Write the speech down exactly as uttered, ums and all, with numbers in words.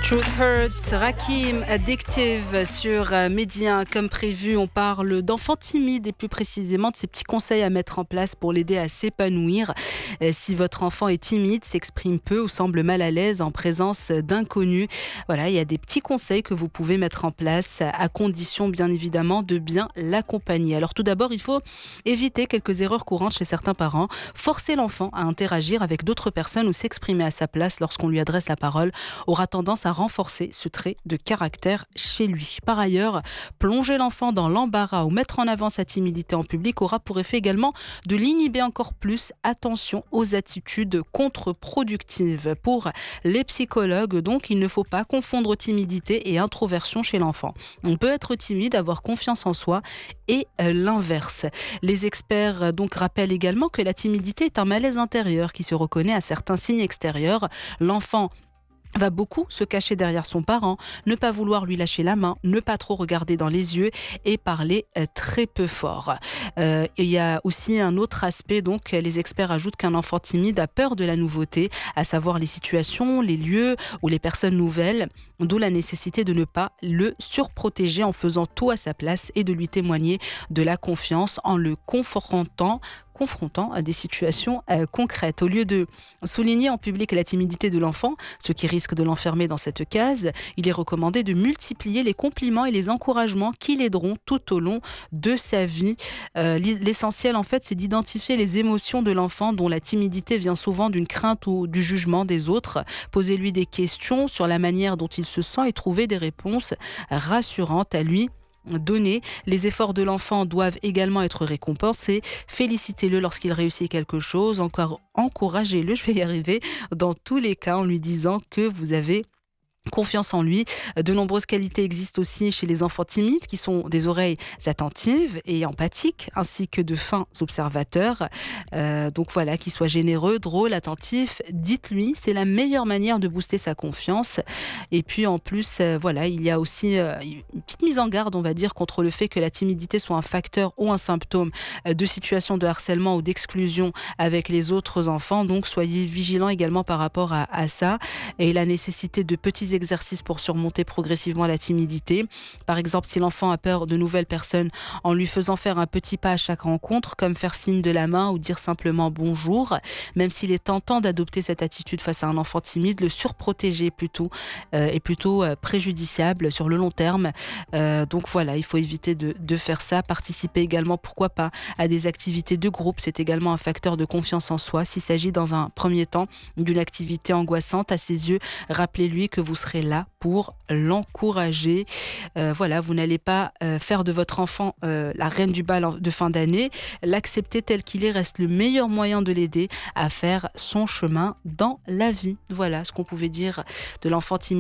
Truth Hurts, Rakim, Addictive sur Média. Comme prévu, on parle d'enfants timides et plus précisément de ces petits conseils à mettre en place pour l'aider à s'épanouir. Si votre enfant est timide, s'exprime peu ou semble mal à l'aise en présence d'inconnus, voilà, il y a des petits conseils que vous pouvez mettre en place à condition bien évidemment de bien l'accompagner. Alors tout d'abord, il faut éviter quelques erreurs courantes chez certains parents. Forcer l'enfant à interagir avec d'autres personnes ou s'exprimer à sa place lorsqu'on lui adresse la parole aura tendance à renforcer ce trait de caractère chez lui. Par ailleurs, plonger l'enfant dans l'embarras ou mettre en avant sa timidité en public aura pour effet également de l'inhiber encore plus. Attention aux attitudes contre-productives. Pour les psychologues, donc, il ne faut pas confondre timidité et introversion chez l'enfant. On peut être timide, avoir confiance en soi et l'inverse. Les experts donc rappellent également que la timidité est un malaise intérieur qui se reconnaît à certains signes extérieurs. L'enfant va beaucoup se cacher derrière son parent, ne pas vouloir lui lâcher la main, ne pas trop regarder dans les yeux et parler très peu fort. Euh, il y a aussi un autre aspect, donc les experts ajoutent qu'un enfant timide a peur de la nouveauté, à savoir les situations, les lieux ou les personnes nouvelles, d'où la nécessité de ne pas le surprotéger en faisant tout à sa place et de lui témoigner de la confiance en le confrontant confrontant à des situations euh, concrètes. Au lieu de souligner en public la timidité de l'enfant, ce qui risque de l'enfermer dans cette case, il est recommandé de multiplier les compliments et les encouragements qui l'aideront tout au long de sa vie. Euh, l'essentiel, en fait, c'est d'identifier les émotions de l'enfant dont la timidité vient souvent d'une crainte ou du jugement des autres. Posez-lui des questions sur la manière dont il se sent et trouver des réponses rassurantes à lui donner. Les efforts de l'enfant doivent également être récompensés. Félicitez-le lorsqu'il réussit quelque chose. Encore encouragez-le, je vais y arriver, dans tous les cas en lui disant que vous avez confiance en lui. De nombreuses qualités existent aussi chez les enfants timides qui sont des oreilles attentives et empathiques ainsi que de fins observateurs. Euh, donc voilà, qu'il soit généreux, drôle, attentif. Dites-lui, c'est la meilleure manière de booster sa confiance. Et puis en plus, euh, voilà, il y a aussi euh, une petite mise en garde, on va dire, contre le fait que la timidité soit un facteur ou un symptôme euh, de situation de harcèlement ou d'exclusion avec les autres enfants. Donc soyez vigilants également par rapport à, à ça et la nécessité de petits exercices pour surmonter progressivement la timidité. Par exemple, si l'enfant a peur de nouvelles personnes, en lui faisant faire un petit pas à chaque rencontre, comme faire signe de la main ou dire simplement bonjour. Même s'il est tentant d'adopter cette attitude face à un enfant timide, le surprotéger plutôt euh, est plutôt euh, préjudiciable sur le long terme. Euh, donc voilà, il faut éviter de, de faire ça. Participer également, pourquoi pas, à des activités de groupe. C'est également un facteur de confiance en soi. S'il s'agit dans un premier temps d'une activité angoissante à ses yeux, rappelez-lui que vous serez là pour l'encourager. Euh, voilà, vous n'allez pas euh, faire de votre enfant euh, la reine du bal de fin d'année. L'accepter tel qu'il est reste le meilleur moyen de l'aider à faire son chemin dans la vie. Voilà ce qu'on pouvait dire de l'enfant timide.